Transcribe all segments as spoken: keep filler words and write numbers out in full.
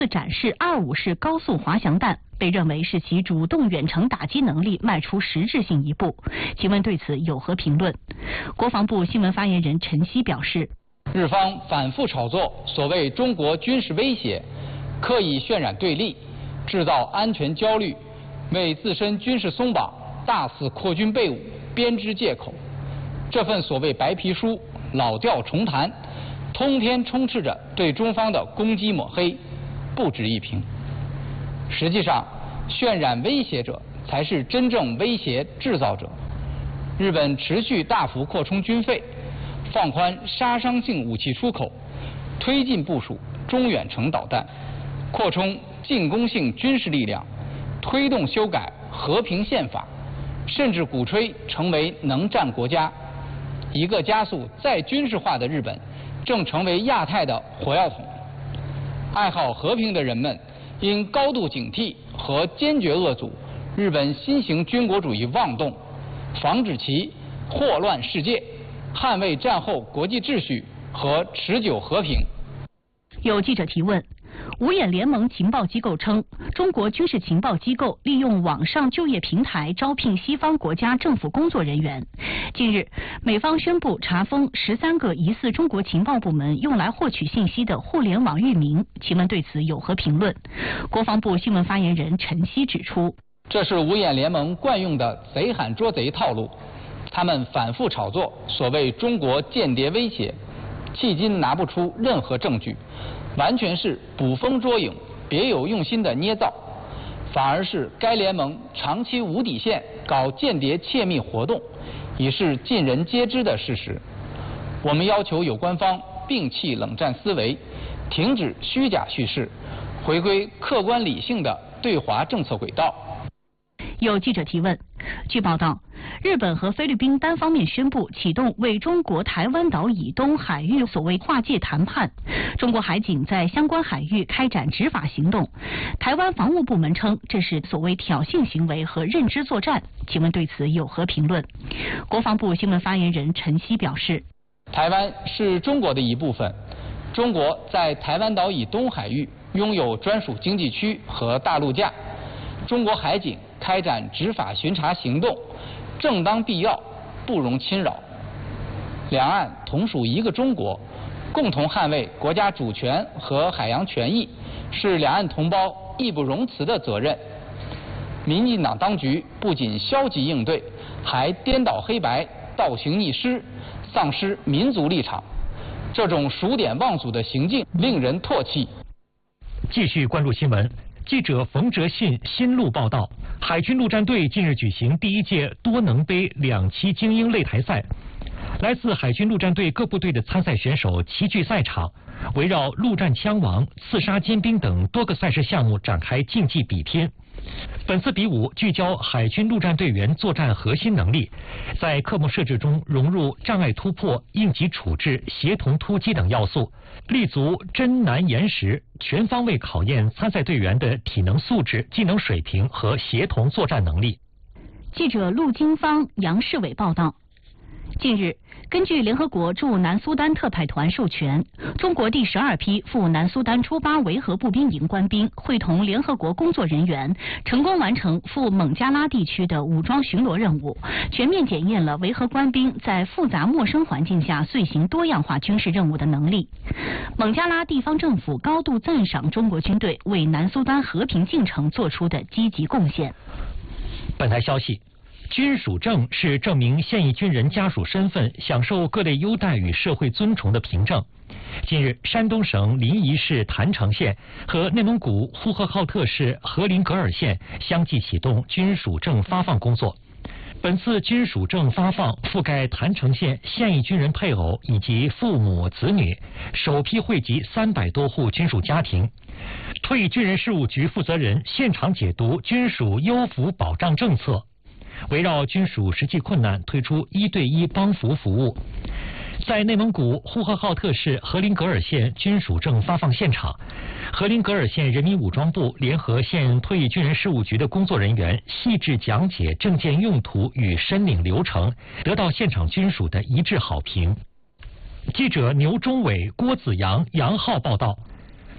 展示二五式高速滑翔弹，被认为是其主动远程打击能力迈出实质性一步。请问对此有何评论？国防部新闻发言人陈希表示， 日方反复炒作所谓中国军事威胁，刻意渲染对立，制造安全焦虑，为自身军事松绑、大肆扩军备武编织借口。这份所谓白皮书老调重弹，通篇充斥着对中方的攻击抹黑，不值一评。实际上，渲染威胁者才是真正威胁制造者。日本持续大幅扩充军费，放宽杀伤性武器出口，推进部署中远程导弹，扩充进攻性军事力量，推动修改和平宪法，甚至鼓吹成为能战国家。一个加速再军事化的日本，正成为亚太的火药桶。爱好和平的人们应高度警惕和坚决遏阻日本新型军国主义妄动，防止其祸乱世界，捍卫战后国际秩序和持久和平。 有记者提问，五眼联盟情报机构称，中国军事情报机构利用网上就业平台招聘西方国家政府工作人员。近日，美方宣布查封十三个疑似中国情报部门用来获取信息的互联网域名，请问对此有何评论？国防部新闻发言人陈希指出， 这是五眼联盟惯用的贼喊捉贼套路，他们反复炒作所谓中国间谍威胁，迄今拿不出任何证据，完全是捕风捉影、别有用心的捏造，反而是该联盟长期无底线搞间谍窃密活动，已是尽人皆知的事实。我们要求有关方摒弃冷战思维，停止虚假叙事，回归客观理性的对华政策轨道。 有记者提问，据报道，日本和菲律宾单方面宣布启动为中国台湾岛以东海域所谓划界谈判，中国海警在相关海域开展执法行动。台湾防务部门称这是所谓挑衅行为和认知作战，请问对此有何评论？国防部新闻发言人陈希表示， 台湾是中国的一部分，中国在台湾岛以东海域拥有专属经济区和大陆架，中国海警开展执法巡查行动，正当必要，不容侵扰。两岸同属一个中国，共同捍卫国家主权和海洋权益，是两岸同胞义不容辞的责任。民进党当局不仅消极应对，还颠倒黑白、倒行逆施，丧失民族立场，这种数典忘祖的行径令人唾弃。 继续关注新闻。记者冯哲信新路报道，海军陆战队近日举行第一届多能杯两栖精英擂台赛，来自海军陆战队各部队的参赛选手齐聚赛场，围绕陆战枪王、刺杀尖兵等多个赛事项目展开竞技比拼。本次比武聚焦海军陆战队员作战核心能力，在科目设置中融入障碍突破、应急处置、协同突击等要素，立足真难严实，全方位考验参赛队员的体能素质、技能水平和协同作战能力。 记者陆金芳、杨世伟报道。近日，根据联合国驻南苏丹特派团授权，中国第十二批赴南苏丹出巴维和步兵营官兵会同联合国工作人员，成功完成赴孟加拉地区的武装巡逻任务，全面检验了维和官兵在复杂陌生环境下遂行多样化军事任务的能力。孟加拉地方政府高度赞赏中国军队为南苏丹和平进程做出的积极贡献。 本台消息，军属证是证明现役军人家属身份享受各类优待与社会尊崇的凭证。近日，山东省临沂市郯城县和内蒙古呼和浩特市和林格尔县相继启动军属证发放工作。本次军属证发放覆盖郯城县现役军人配偶以及父母子女，首批惠及三百多户军属家庭。退役军人事务局负责人现场解读军属优抚保障政策，围绕军属实际困难推出一对一帮扶服务。在内蒙古呼和浩特市和林格尔县军属证发放现场，和林格尔县人民武装部联合县退役军人事务局的工作人员细致讲解证件用途与申领流程，得到现场军属的一致好评。记者牛忠伟、郭子阳、杨浩报道。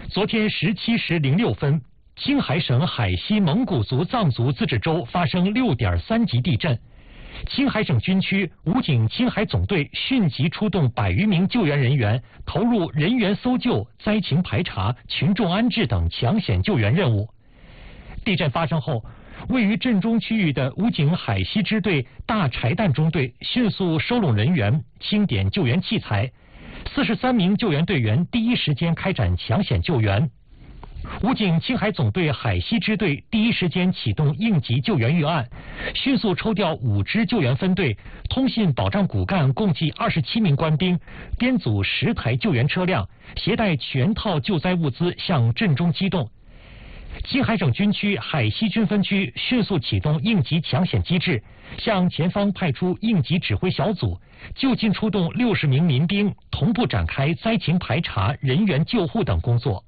昨天十七时零六分，青海省海西蒙古族藏族自治州发生六点三级地震。青海省军区武警青海总队迅即出动百余名救援人员，投入人员搜救、灾情排查、群众安置等抢险救援任务。地震发生后，位于震中区域的武警海西支队大柴旦中队迅速收拢人员，清点救援器材。四十三名救援队员第一时间开展抢险救援。武警青海总队海西支队第一时间启动应急救援预案，迅速抽调五支救援分队、通信保障骨干共计二十七名官兵，编组十台救援车辆，携带全套救灾物资向震中机动。青海省军区海西军分区迅速启动应急抢险机制，向前方派出应急指挥小组，就近出动六十名民兵，同步展开灾情排查、人员救护等工作。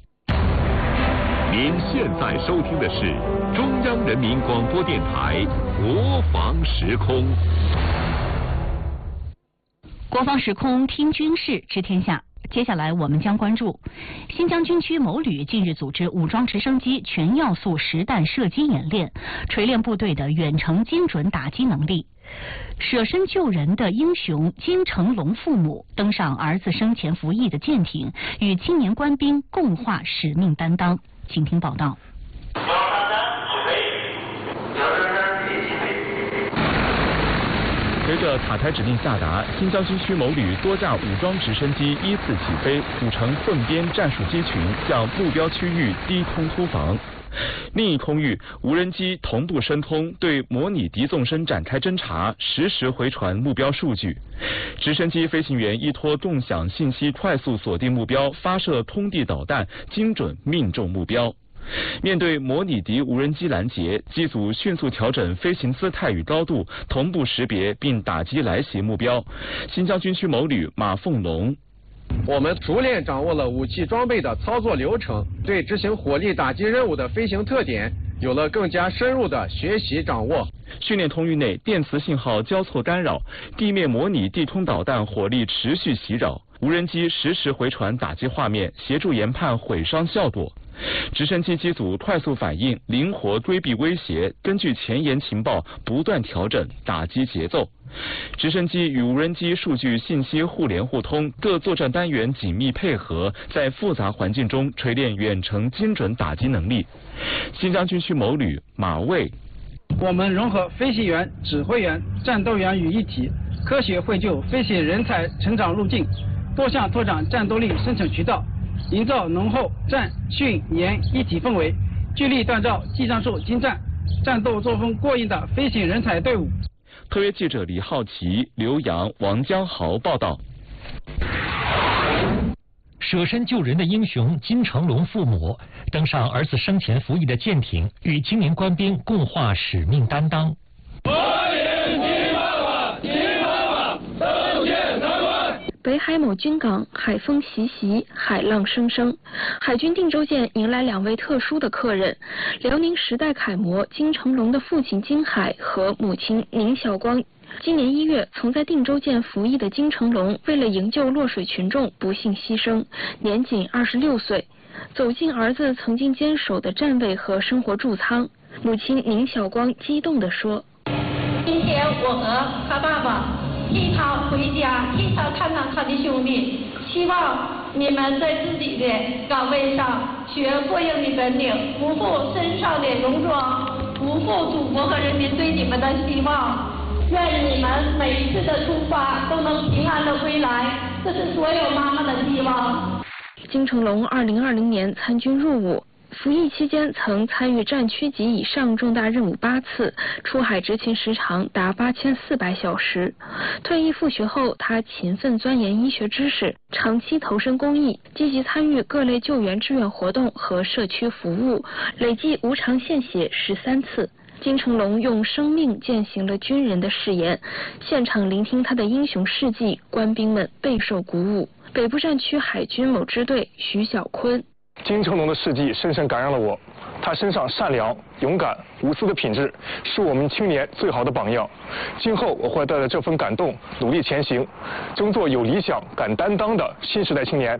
您现在收听的是中央人民广播电台国防时空。 国防时空听军事知天下。接下来我们将关注新疆军区某旅近日组织武装直升机全要素实弹射击演练，锤炼部队的远程精准打击能力。舍身救人的英雄金成龙父母登上儿子生前服役的舰艇，与青年官兵共话使命担当。请听报道。 随着塔台指令下达，新疆军区某旅多架武装直升机依次起飞，组成混编战术机群，向目标区域低空突防。另一空域，无人机同步申通，对模拟敌纵深展开侦察，实时回传目标数据。直升机飞行员依托共享信息，快速锁定目标，发射通地导弹，精准命中目标。面对模拟敌无人机拦截，机组迅速调整飞行姿态与高度，同步识别并打击来袭目标。新疆军区某旅马凤龙。 我们熟练掌握了武器装备的操作流程，对执行火力打击任务的飞行特点有了更加深入的学习掌握。 训练通域内电磁信号交错干扰，地面模拟地空导弹火力持续袭扰，无人机实时回传打击画面，协助研判毁伤效果。直升机机组快速反应，灵活规避威胁，根据前沿情报不断调整打击节奏。直升机与无人机数据信息互联互通，各作战单元紧密配合，在复杂环境中锤炼远程精准打击能力。新疆军区某旅马卫。 我们融合飞行员、指挥员、战斗员于一体，科学绘就飞行人才成长路径，多项拓展战斗力生产渠道，营造浓厚战训研一体氛围，聚力锻造技战术精湛、战斗作风过硬的飞行人才队伍。 特约记者李浩奇、刘洋、王江豪报道。 舍身救人的英雄金成龙父母登上儿子生前服役的舰艇，与青年官兵共话使命担当。 北海某军港，海风习习，海浪声声。海军定州舰迎来两位特殊的客人：辽宁时代楷模金成龙的父亲金海和母亲宁晓光。今年一月，曾在定州舰服役的金成龙，为了营救落水群众，不幸牺牲，年仅二十六岁。走进儿子曾经坚守的站位和生活驻舱，母亲宁晓光激动地说：“ 今天我和他爸爸替他回家，替他看望他的兄弟，希望你们在自己的岗位上学过硬的本领，不负身上的戎装，不负祖国和人民对你们的希望。愿你们每一次的出发都能平安的归来，这是所有妈妈的希望。” 金成龙二零二零年参军入伍。服役期间曾参与战区级以上重大任务八次，出海执勤时长达八千四百小时。退役复学后，他勤奋钻研医学知识，长期投身公益，积极参与各类救援志愿活动和社区服务，累计无偿献血十三次。金成龙用生命践行了军人的誓言，现场聆听他的英雄事迹，官兵们备受鼓舞。北部战区海军某支队徐小坤。 金成龙的事迹深深感染了我，他身上善良、勇敢、无私的品质是我们青年最好的榜样。今后我会带着这份感动努力前行，争做有理想、敢担当的新时代青年。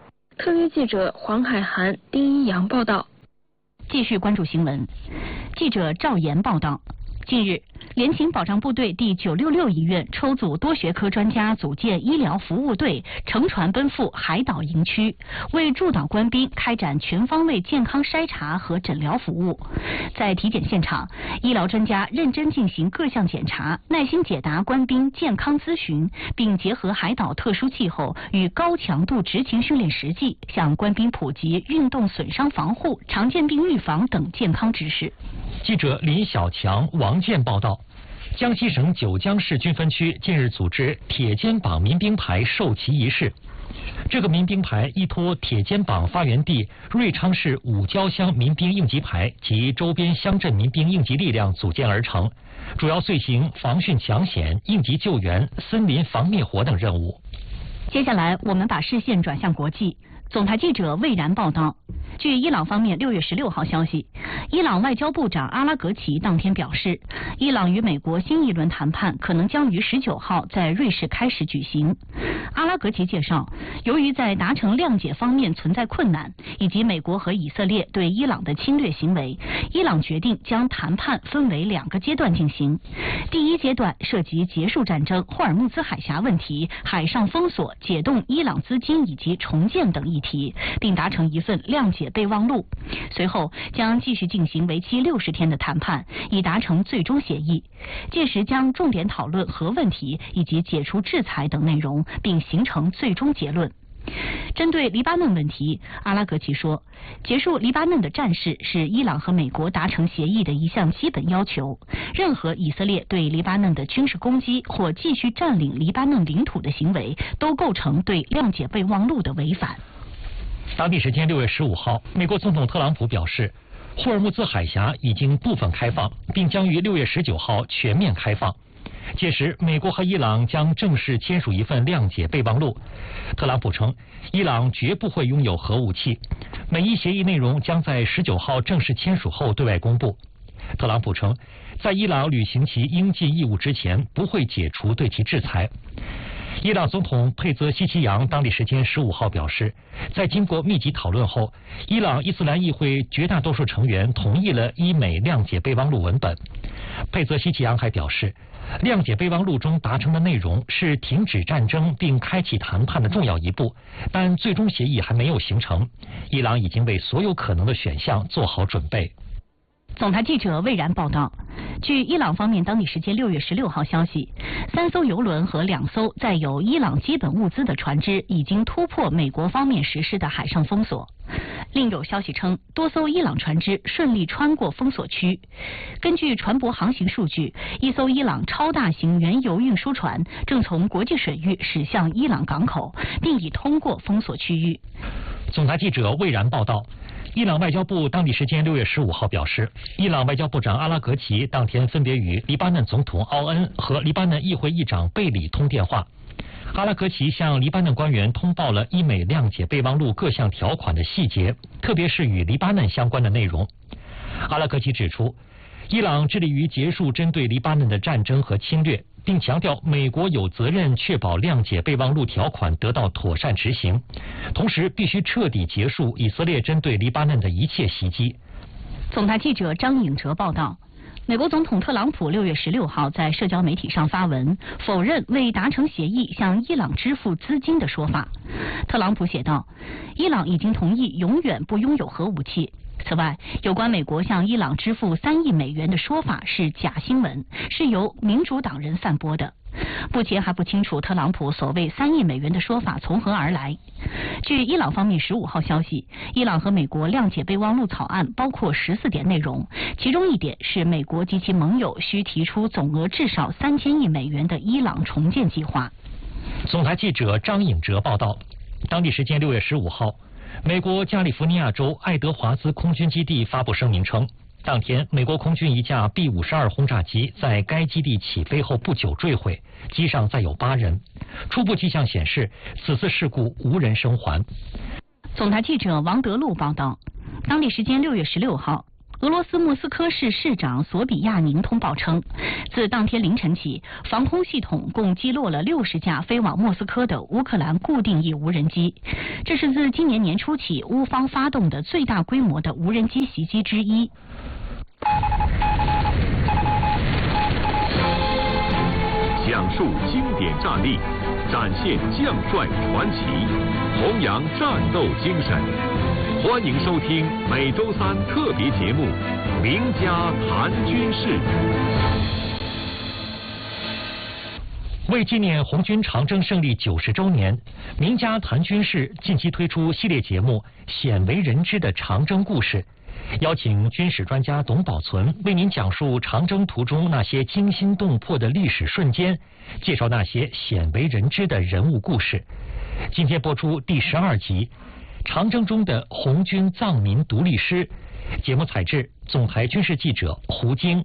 特约记者黄海涵、丁一阳报道。 继续关注新闻，记者赵岩报道。近日，联勤保障部队第九六六医院抽组多学科专家组建医疗服务队，乘船奔赴海岛营区，为驻岛官兵开展全方位健康筛查和诊疗服务。在体检现场，医疗专家认真进行各项检查，耐心解答官兵健康咨询，并结合海岛特殊气候与高强度执勤训练实际，向官兵普及运动损伤防护、常见病预防等健康知识。 记者林小强、王健报道。江西省九江市军分区近日组织铁肩膀民兵牌授旗仪式。这个民兵牌依托铁肩膀发源地瑞昌市五郊乡民兵应急排及周边乡镇民兵应急力量组建而成，主要遂行防汛抢险、应急救援、森林防灭火等任务。 接下来，我们把视线转向国际。总台记者魏然报道。据伊朗方面六月十六号消息，伊朗外交部长阿拉格齐当天表示，伊朗与美国新一轮谈判可能将于十九号在瑞士开始举行。阿拉格齐介绍，由于在达成谅解方面存在困难，以及美国和以色列对伊朗的侵略行为，伊朗决定将谈判分为两个阶段进行。第一阶段涉及结束战争、霍尔木兹海峡问题、海上封锁、解冻伊朗资金以及重建等议题，并达成一份谅解备忘录。随后将继续进行为期六十天的谈判，以达成最终协议。届时将重点讨论核问题以及解除制裁等内容，并形成最终结论。针对黎巴嫩问题，阿拉格齐说，结束黎巴嫩的战事是伊朗和美国达成协议的一项基本要求。任何以色列对黎巴嫩的军事攻击或继续占领黎巴嫩领土的行为，都构成对谅解备忘录的违反。 当地时间六月十五号，美国总统特朗普表示，霍尔木兹海峡已经部分开放，并将于六月十九号全面开放。届时，美国和伊朗将正式签署一份谅解备忘录。特朗普称，伊朗绝不会拥有核武器。美伊协议内容将在十九号正式签署后对外公布。特朗普称，在伊朗履行其应尽义务之前，不会解除对其制裁。伊朗总统佩泽西奇扬当地时间十五号表示，在经过密集讨论后，伊朗伊斯兰议会绝大多数成员同意了伊美谅解备忘录文本。佩泽西奇扬还表示，谅解备忘录中达成的内容是停止战争并开启谈判的重要一步，但最终协议还没有形成。伊朗已经为所有可能的选项做好准备。 总台记者魏然报道，据伊朗方面当地时间六月十六号消息，三艘油轮和两艘载有伊朗基本物资的船只已经突破美国方面实施的海上封锁。另有消息称，多艘伊朗船只顺利穿过封锁区。根据船舶航行数据，一艘伊朗超大型原油运输船正从国际水域驶向伊朗港口，并已通过封锁区域。 总台记者魏然报道。伊朗外交部当地时间六月十五号表示，伊朗外交部长阿拉格齐当天分别与黎巴嫩总统奥恩和黎巴嫩议会议长贝里通电话。阿拉格齐向黎巴嫩官员通报了伊美谅解备忘录各项条款的细节，特别是与黎巴嫩相关的内容。阿拉格齐指出，伊朗致力于结束针对黎巴嫩的战争和侵略，并强调美国有责任确保谅解备忘录条款得到妥善执行，同时必须彻底结束以色列针对黎巴嫩的一切袭击。 总台记者张颖哲报道。美国总统特朗普六月十六号在社交媒体上发文，否认未达成协议向伊朗支付资金的说法。特朗普写道，伊朗已经同意永远不拥有核武器。此外，有关美国向伊朗支付三亿美元的说法是假新闻，是由民主党人散播的。目前还不清楚特朗普所谓三亿美元的说法从何而来。据伊朗方面十五号消息，伊朗和美国谅解备忘录草案包括十四点内容，其中一点是美国及其盟友需提出总额至少三千亿美元的伊朗重建计划。 总台记者张颖哲报道，当地时间六月十五号，美国加利福尼亚州爱德华兹空军基地发布声明称，当天美国空军一架 B 五十二 轰炸机在该基地起飞后不久坠毁，机上载有八人。初步迹象显示，此次事故无人生还。 总台记者王德禄报道，当地时间六月十六号， 俄罗斯莫斯科市市长索比亚宁通报称，自当天凌晨起，防空系统共击落了六十架飞往莫斯科的乌克兰固定翼无人机，这是自今年年初起乌方发动的最大规模的无人机袭击之一。 讲述经典战例，展现将帅传奇，弘扬战斗精神。欢迎收听每周三特别节目《名家谈军事》。 为纪念红军长征胜利九十周年，名家谈军事近期推出系列节目《鲜为人知的长征故事》，邀请军事专家董宝存为您讲述长征途中那些惊心动魄的历史瞬间，介绍那些鲜为人知的人物故事。今天播出第十二集《长征中的红军藏民独立师》，节目采制总台军事记者胡晶。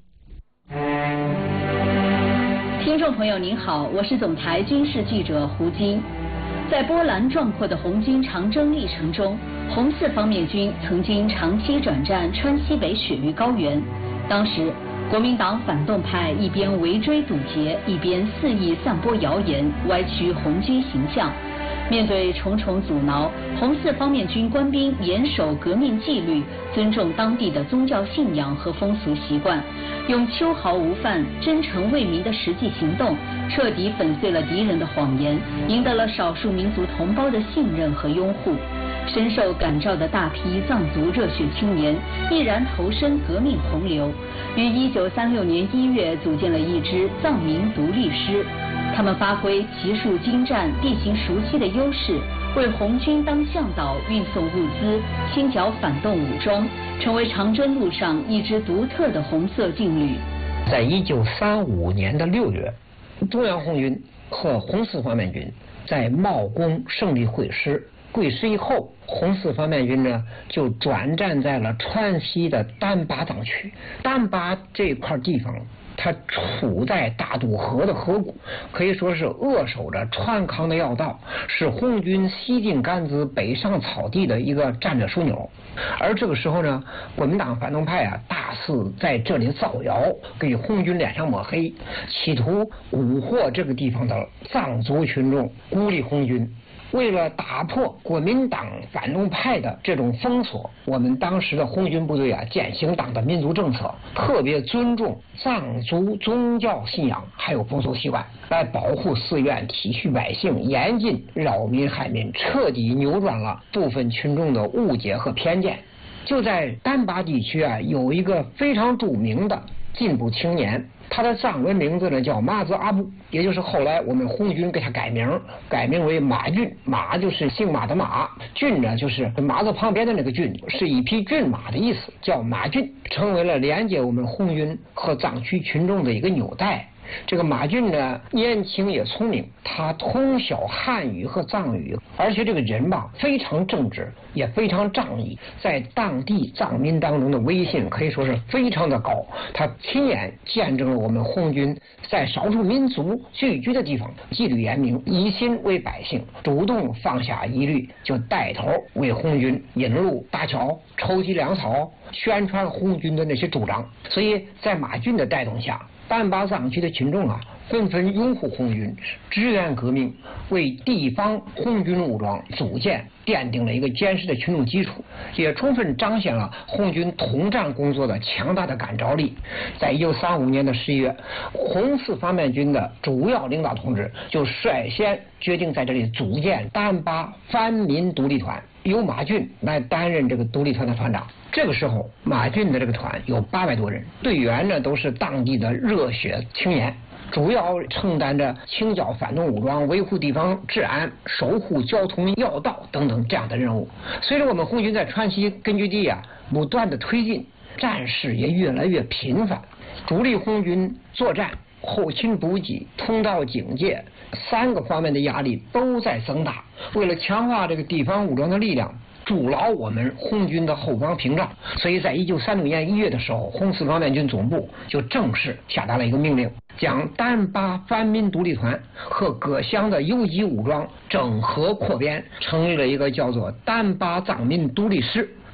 听众朋友您好，我是总台军事记者胡晶。在波澜壮阔的红军长征历程中，红四方面军曾经长期转战川西北雪域高原。当时，国民党反动派一边围追堵截，一边肆意散播谣言，歪曲红军形象。面对重重阻挠，红四方面军官兵严守革命纪律，尊重当地的宗教信仰和风俗习惯，用秋毫无犯、真诚为民的实际行动，彻底粉碎了敌人的谎言，赢得了少数民族同胞的信任和拥护。深受感召的大批藏族热血青年毅然投身革命洪流，于一九三六年一月组建了一支藏民独立师。他们发挥骑术精湛、地形熟悉的优势，为红军当向导运送物资，清剿反动武装，成为长征路上一支独特的红色劲旅。 在一九三五年的六月，中央红军和红四方面军在茂功胜利会师。会师以后，红四方面军呢就转战在了川西的丹巴藏区。丹巴这块地方，它处在大渡河的河谷，可以说是扼守着川康的要道，是红军西进甘孜、北上草地的一个战略枢纽。而这个时候呢，国民党反动派啊大肆在这里造谣，给红军脸上抹黑，企图蛊惑这个地方的藏族群众，孤立红军。为了打破国民党反动派的这种封锁，我们当时的红军部队啊，践行党的民族政策，特别尊重藏族宗教信仰还有风俗习惯，来保护寺院，体恤百姓，严禁扰民害民，彻底扭转了部分群众的误解和偏见。就在丹巴地区啊，有一个非常著名的进步青年，他的藏文名字呢叫马兹阿布，也就是后来我们红军给他改名，改名为马俊。马就是姓马的马，俊呢就是马字旁边的那个俊，是一匹骏马的意思，叫马俊，成为了连接我们红军和藏区群众的一个纽带。这个马俊呢，年轻也聪明，他通晓汉语和藏语，而且这个人吧非常正直，也非常仗义，在当地藏民当中的威信可以说是非常的高。他亲眼见证了我们红军在少数民族聚居的地方纪律严明，以心为百姓，主动放下疑虑，就带头为红军引路搭桥、筹集粮草，宣传红军的那些主张。所以在马俊的带动下，丹巴藏区的群众啊，纷纷拥护红军，支援革命，为地方红军武装组建奠定了一个坚实的群众基础，也充分彰显了红军统战工作的强大的感召力。在一九三五年的十一月，红四方面军的主要领导同志就率先决定在这里组建丹巴番民独立团，由马俊来担任这个独立团的团长。这个时候，马俊的这个团有八百多人，队员呢都是当地的热血青年，主要承担着清剿反动武装、维护地方治安、守护交通要道等等这样的任务。随着我们红军在川西根据地啊不断的推进，战事也越来越频繁，主力红军作战、后勤补给、通道警戒三个方面的压力都在增大。为了强化这个地方武装的力量，筑牢我们红军的后方屏障，所以在一九三六年一月的时候，红四方面军总部就正式下达了一个命令，将丹巴番民独立团和各乡的游击武装整合扩编，成立了一个叫做丹巴藏民独立师。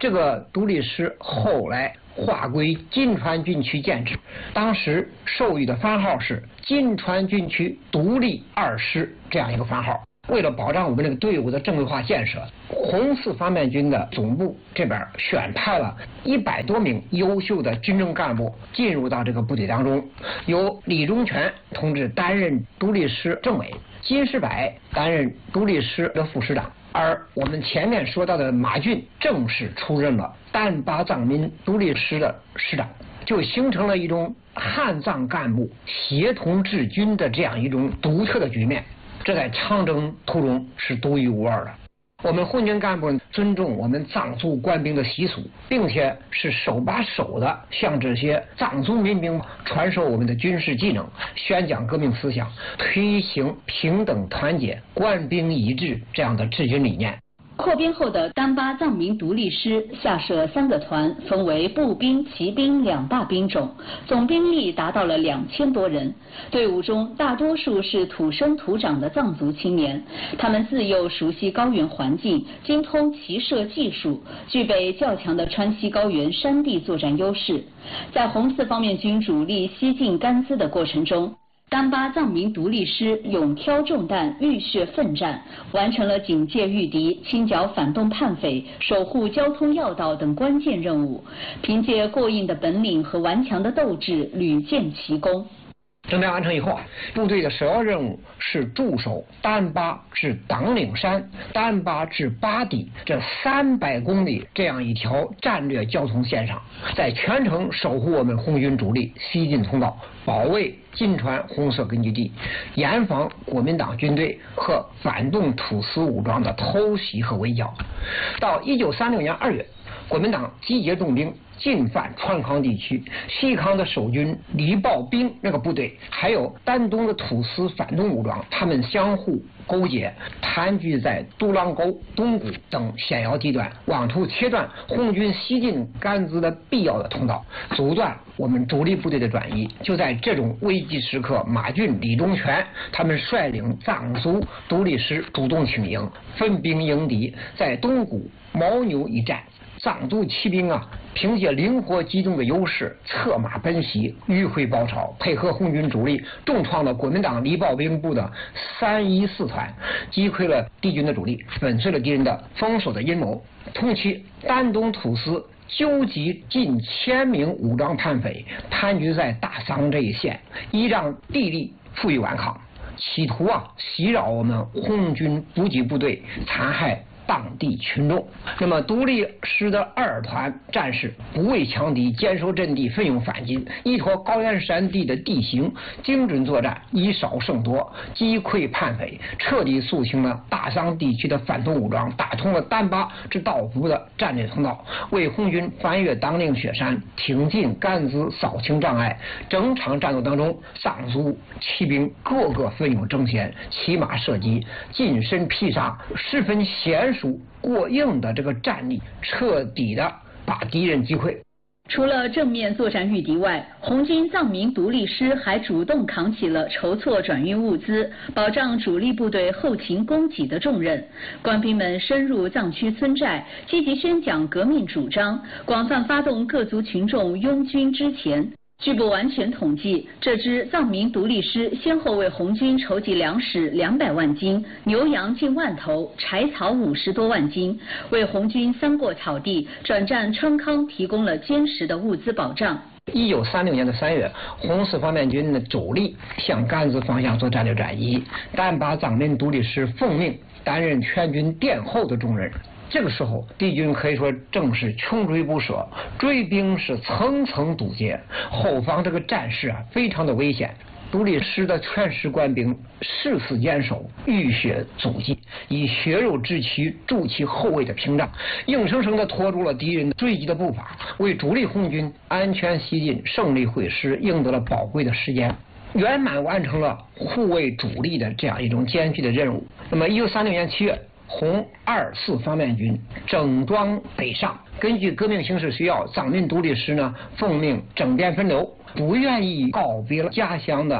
这个独立师后来划归金川军区建制，当时授予的番号是金川军区独立二师这样一个番号。为了保障我们这个队伍的正规化建设，红四方面军的总部这边选派了一百多名优秀的军政干部进入到这个部队当中，由李忠全同志担任独立师政委，金世柏担任独立师的副师长，而我们前面说到的马俊正式出任了丹巴藏民独立师的师长，就形成了一种汉藏干部协同治军的这样一种独特的局面。这在长征途中是独一无二的。我们红军干部尊重我们藏族官兵的习俗，并且是手把手的向这些藏族民兵传授我们的军事技能，宣讲革命思想，推行平等团结、官兵一致这样的治军理念。 扩编后的丹巴藏民独立师下设三个团，分为步兵、骑兵两大兵种，总兵力达到了两千多人。队伍中大多数是土生土长的藏族青年，他们自幼熟悉高原环境，精通骑射技术，具备较强的川西高原山地作战优势。在红四方面军主力西进甘孜的过程中，丹巴藏民独立师勇挑重担，浴血奋战，完成了警戒御敌、清剿反动叛匪、守护交通要道等关键任务，凭借过硬的本领和顽强的斗志，屡建奇功。 征战完成以后啊，部队的首要任务是驻守丹巴至党岭山、丹巴至巴底这三百公里这样一条战略交通线上，在全程守护我们红军主力西进通道，保卫金川红色根据地，严防国民党军队和反动土司武装的偷袭和围剿。到一九三六年二月，国民党集结重兵进犯川康地区，西康的守军李抱兵那个部队，还有丹东的土司反动武装，他们相互勾结，盘踞在独狼沟、东谷等险要地段，妄图切断红军西进甘孜的必要的通道，阻断我们主力部队的转移。就在这种危急时刻，马俊、李忠全他们率领藏族独立师主动请缨，分兵迎敌，在东谷牦牛一战。藏族骑兵啊，凭借灵活机动的优势，策马奔袭，迂回包抄，配合红军主力，重创了国民党李抱兵部的三一四团，击溃了敌军的主力，粉碎了敌人的封锁的阴谋。同期，丹东土司纠集近千名武装叛匪，盘踞在大桑这一线，依仗地利负隅顽抗，企图啊袭扰我们红军补给部队，残害当地群众。那么独立师的二团战士不畏强敌，坚守阵地，奋勇反击，依托高原山地的地形，精准作战，以少胜多，击溃叛匪，彻底肃清了大桑地区的反动武装，打通了丹巴至道府的战略通道，为红军翻越当令雪山，挺进甘孜扫清障碍。整场战斗当中，藏族骑兵个个奋勇争先，骑马射击，近身劈杀，十分娴熟过硬的这个战力，彻底的把敌人击溃。 除了正面作战御敌外，红军藏民独立师还主动扛起了筹措转运物资、保障主力部队后勤供给的重任。官兵们深入藏区村寨，积极宣讲革命主张，广泛发动各族群众拥军之前。据不完全统计，这支藏民独立师先后为红军筹集粮食两百万斤、牛羊近万头、柴草五十多万斤，为红军三过草地、转战川康提供了坚实的物资保障。 一九三六年的三月，红四方面军的主力向甘孜方向做战略转移，丹巴藏民独立师奉命担任全军殿后的重任。这个时候，敌军可以说正是穷追不舍，追兵是层层堵截，后方这个战事啊非常的危险。独立师的全师官兵誓死坚守，浴血阻击，以血肉之躯筑起后卫的屏障，硬生生地拖住了敌人追击的步伐，为主力红军安全西进、胜利会师赢得了宝贵的时间，圆满完成了护卫主力的这样一种艰巨的任务。那么，一九三六年七月。红二四方面军整装北上，根据革命形势需要，藏民独立师呢奉命整编分流，不愿意告别了家乡的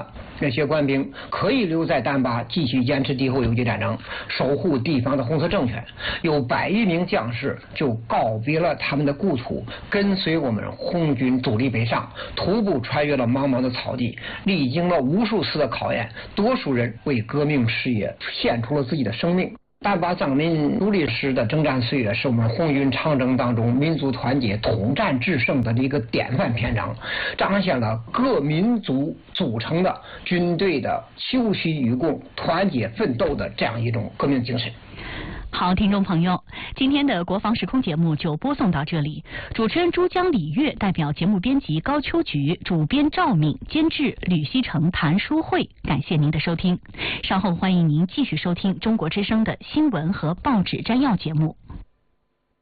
那些官兵可以留在丹巴继续坚持敌后游击战争，守护地方的红色政权。有百余名将士就告别了他们的故土，跟随我们红军主力北上，徒步穿越了茫茫的草地，历经了无数次的考验，多数人为革命事业献出了自己的生命。丹巴藏民独立时的征战岁月是我们红军长征当中民族团结统战制胜的一个典范篇章，彰显了各民族组成的军队的休戚与共、团结奋斗的这样一种革命精神。 好，听众朋友，今天的国防时空节目就播送到这里。主持人珠江李月代表节目编辑高秋菊、主编赵敏、监制吕锡成、谭淑慧，感谢您的收听。稍后欢迎您继续收听中国之声的新闻和报纸摘要节目。